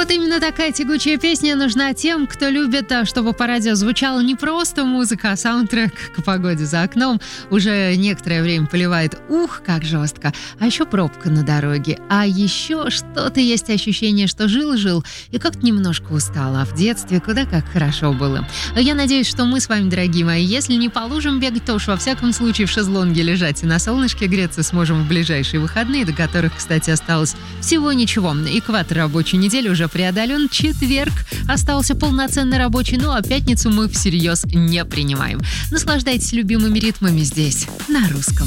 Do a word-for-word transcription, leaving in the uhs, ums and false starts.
Вот именно такая тягучая песня нужна тем, кто любит, чтобы по радио звучала не просто музыка, а саундтрек к погоде за окном. Уже некоторое время поливает ух, как жестко, а еще пробка на дороге. А еще что-то есть ощущение, что жил-жил и как-то немножко устал, а в детстве куда как хорошо было. Я надеюсь, что мы с вами, дорогие мои, если не по лужам бегать, то уж во всяком случае в шезлонге лежать и на солнышке греться сможем в ближайшие выходные, до которых, кстати, осталось всего ничего. Экватор рабочей недели уже преодолен, четверг остался полноценный рабочий, ну а пятницу мы всерьез не принимаем. Наслаждайтесь любимыми ритмами здесь, на русском.